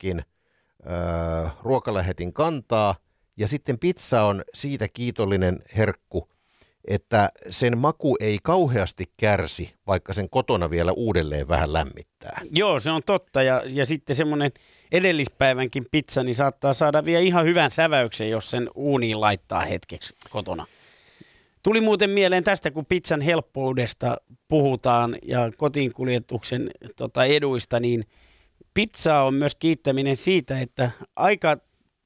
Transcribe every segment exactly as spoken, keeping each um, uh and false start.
päivänkin äh, ruokalähetin kantaa, ja sitten pizza on siitä kiitollinen herkku, että sen maku ei kauheasti kärsi, vaikka sen kotona vielä uudelleen vähän lämmittää. Joo, se on totta. Ja, ja sitten semmoinen edellispäivänkin pizza, niin saattaa saada vielä ihan hyvän säväyksen, jos sen uuniin laittaa hetkeksi kotona. Tuli muuten mieleen tästä, kun pizzan helppoudesta puhutaan ja kotiinkuljetuksen tota, eduista, niin pizza on myös kiittäminen siitä, että aika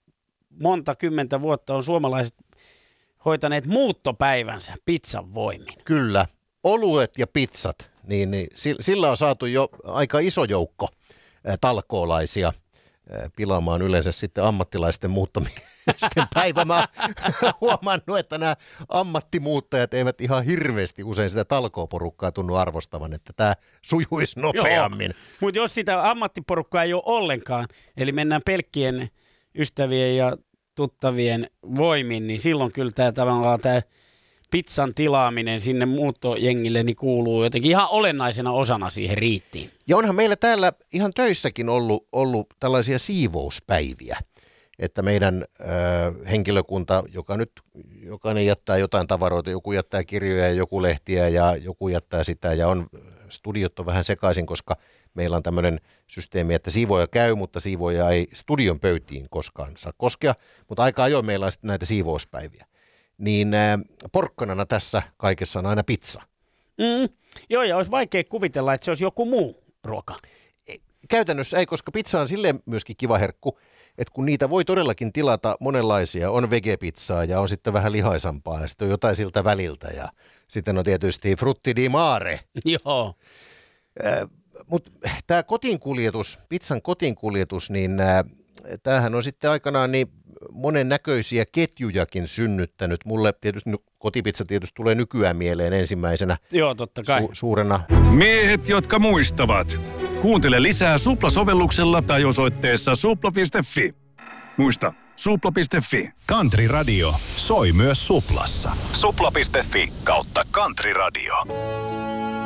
monta kymmentä vuotta on suomalaiset hoitaneet muuttopäivänsä pizzan voimin. Kyllä. Oluet ja pizzat, niin, niin sillä on saatu jo aika iso joukko ä, talkoolaisia ä, pilaamaan yleensä sitten ammattilaisten muuttomiesten päivä. Mä oon huomannut, että nämä ammattimuuttajat eivät ihan hirveästi usein sitä talkooporukkaa tunnu arvostavan, että tämä sujuisi nopeammin. Mutta jos sitä ammattiporukkaa ei ole ollenkaan, eli mennään pelkkien ystävien ja tuttavien voimin, niin silloin kyllä tämä tavallaan tämä pizzan tilaaminen sinne muuttojengille niin kuuluu jotenkin ihan olennaisena osana siihen riittiin. Ja onhan meillä täällä ihan töissäkin ollut, ollut tällaisia siivouspäiviä, että meidän ö, henkilökunta, joka nyt jokainen jättää jotain tavaroita, joku jättää kirjoja ja joku lehtiä ja joku jättää sitä ja on studiot on vähän sekaisin, koska meillä on tämmöinen systeemi, että siivoja käy, mutta siivoja ei studion pöytiin koskaan saa koskea, mutta aika ajoin meillä on sitten näitä siivouspäiviä. Niin äh, porkkanana tässä kaikessa on aina pizza. Mm, joo, ja olisi vaikea kuvitella, että se olisi joku muu ruoka. Käytännössä ei, koska pizza on silleen myöskin kiva herkku, että kun niitä voi todellakin tilata monenlaisia, on vegepizzaa ja on sitten vähän lihaisampaa ja sitten on jotain siltä väliltä ja sitten on tietysti frutti di mare. Joo. Äh, Mutta tämä kotiinkuljetus, pizzan kotiinkuljetus, niin äh, tämähän on sitten aikanaan niin monennäköisiä ketjujakin synnyttänyt. Mulle tietysti kotipizza tietysti tulee nykyään mieleen ensimmäisenä. Joo, totta kai. Su- suurena. Miehet, jotka muistavat. Kuuntele lisää Supla-sovelluksella tai osoitteessa supla piste fi. Muista, supla piste fi. Country Radio soi myös Suplassa. supla piste fi kautta Country Radio.